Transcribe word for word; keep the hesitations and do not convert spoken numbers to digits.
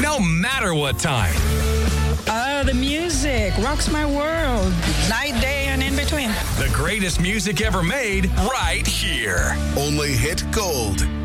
no matter what time. Oh, the music rocks my world. Night, day, and in between. The greatest music ever made right here. Only hit gold.